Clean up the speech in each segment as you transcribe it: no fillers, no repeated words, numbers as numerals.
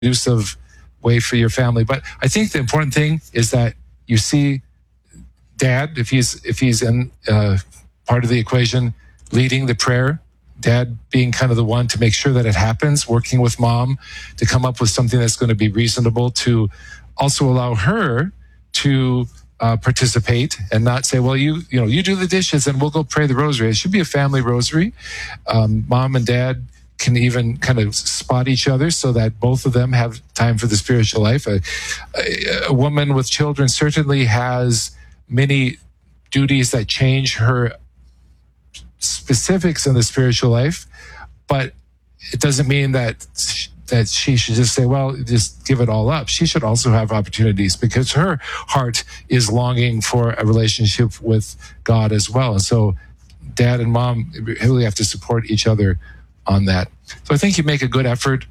conducive way for your family. But I think the important thing is that you see Dad, if he's in part of the equation, leading the prayer, Dad being kind of the one to make sure that it happens, working with Mom to come up with something that's going to be reasonable, to also allow her to participate and not say, well, you do the dishes and we'll go pray the rosary. It should be a family rosary. Mom and Dad can even kind of spot each other so that both of them have time for the spiritual life. A woman with children certainly has many duties that change her specifics in the spiritual life, but it doesn't mean that she should just say, well, just give it all up. She should also have opportunities because her heart is longing for a relationship with God as well. And so Dad and Mom really have to support each other on that. So I think you make a good effort.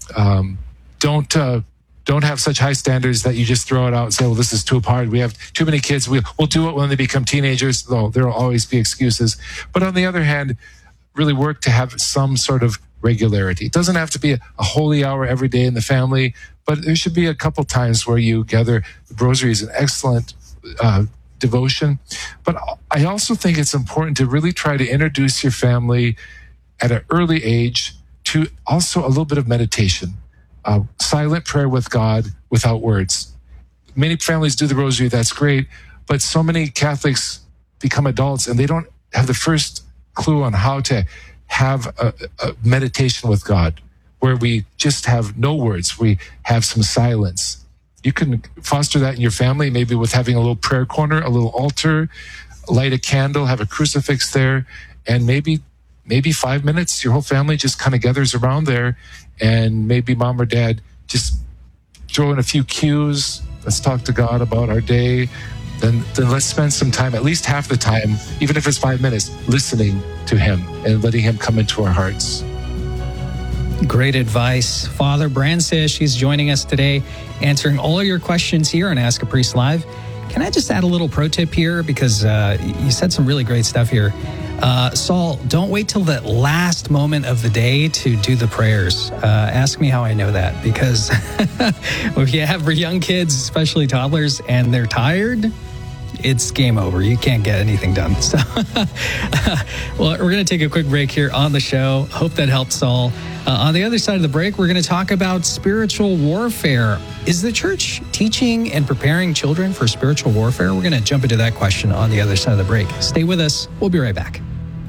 Don't have such high standards that you just throw it out and say, well, this is too hard. We have too many kids. We'll do it when they become teenagers, though there will always be excuses. But on the other hand, really work to have some sort of regularity. It doesn't have to be a holy hour every day in the family, but there should be a couple times where you gather. The rosary is an excellent devotion. But I also think it's important to really try to introduce your family at an early age to also a little bit of meditation. Silent prayer with God without words. Many families do the rosary, that's great, but so many Catholics become adults and they don't have the first clue on how to have a meditation with God, where we just have no words, we have some silence. You can foster that in your family, maybe with having a little prayer corner, a little altar, light a candle, have a crucifix there, and maybe 5 minutes, your whole family just kind of gathers around there, and maybe Mom or Dad just throw in a few cues. Let's talk to God about our day. Then let's spend some time, at least half the time, even if it's 5 minutes, listening to Him and letting Him come into our hearts. Great advice. Father Brand she's joining us today, answering all your questions here on Ask a Priest Live. Can I just add a little pro tip here? Because you said some really great stuff here. Saul, don't wait till the last moment of the day to do the prayers. Ask me how I know that, because if you have young kids, especially toddlers, and they're tired, it's game over. You can't get anything done. So, well, we're going to take a quick break here on the show. Hope that helped, Saul. On the other side of the break, we're going to talk about spiritual warfare. Is the church teaching and preparing children for spiritual warfare? We're going to jump into that question on the other side of the break. Stay with us. We'll be right back.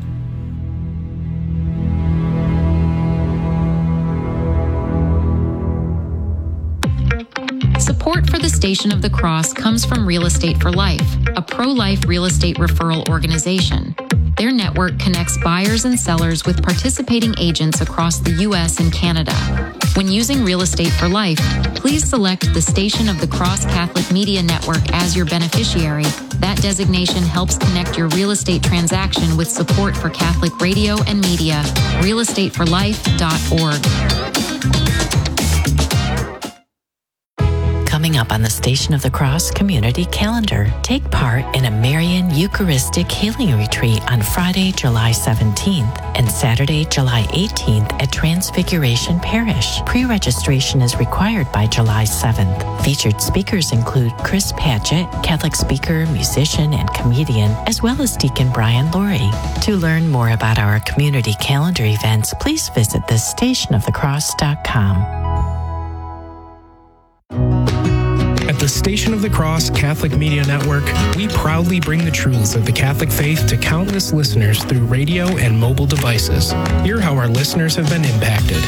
Support for the Station of the Cross comes from Real Estate for Life, a pro-life real estate referral organization. Their network connects buyers and sellers with participating agents across the U.S. and Canada. When using Real Estate for Life, please select the Station of the Cross Catholic Media Network as your beneficiary. That designation helps connect your real estate transaction with support for Catholic radio and media. realestateforlife.org. Coming up on the Station of the Cross community calendar, take part in a Marian Eucharistic Healing Retreat on Friday, July 17th and Saturday, July 18th at Transfiguration Parish. Pre-registration is required by July 7th. Featured speakers include Chris Padgett, Catholic speaker, musician, and comedian, as well as Deacon Brian Laurie. To learn more about our community calendar events, please visit thestationofthecross.com. At the Station of the Cross Catholic Media Network, we proudly bring the truths of the Catholic faith to countless listeners through radio and mobile devices. Hear how our listeners have been impacted.